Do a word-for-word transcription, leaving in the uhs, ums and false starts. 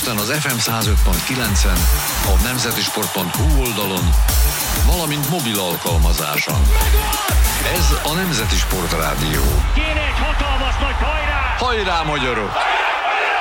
Budapesten az ef em száz öt pont kilencen, a nemzetisport pont hú oldalon, valamint mobil alkalmazáson. Ez a Nemzeti Sport Rádió. Kéne egy hatalmas nagy hajrá! Hajrá, magyarok!